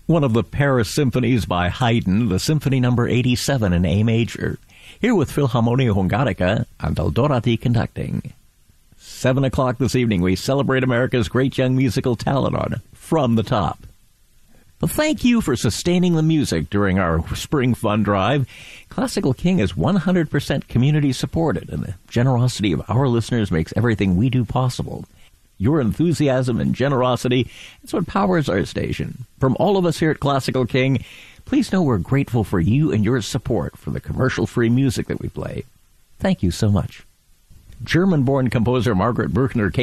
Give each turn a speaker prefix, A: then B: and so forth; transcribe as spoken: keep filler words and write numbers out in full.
A: one of the Paris symphonies by Haydn, the Symphony Number eighty-seven in A major, here with Philharmonia Hungarica and Eldorati conducting. Seven o'clock this evening, we celebrate America's great young musical talent on From the Top. But thank you for sustaining the music during our spring fund drive. Classical King is one hundred percent community supported, and the generosity of our listeners makes everything we do possible. Your enthusiasm and generosity is what powers our station. From all of us here at Classical King, please know we're grateful for you and your support for the commercial-free music that we play. Thank you so much. German-born composer Margaret Bruckner came